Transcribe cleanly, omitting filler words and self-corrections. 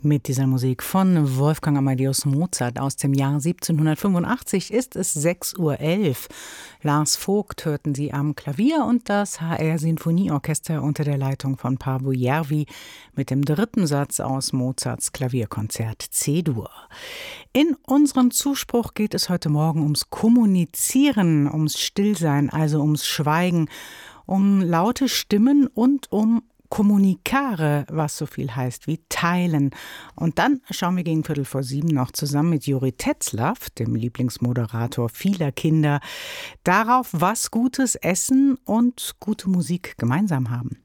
Mit dieser Musik von Wolfgang Amadeus Mozart aus dem Jahr 1785 ist es 6:11 Uhr. Lars Vogt hörten Sie am Klavier und das HR Sinfonieorchester unter der Leitung von Paavo Järvi mit dem dritten Satz aus Mozarts Klavierkonzert C-Dur. In unserem Zuspruch geht es heute Morgen ums Kommunizieren, ums Stillsein, also ums Schweigen, um laute Stimmen und um Kommunikare, was so viel heißt wie teilen. Und dann schauen wir gegen 6:15 noch zusammen mit Juri Tetzlaff, dem Lieblingsmoderator vieler Kinder, darauf, was gutes Essen und gute Musik gemeinsam haben.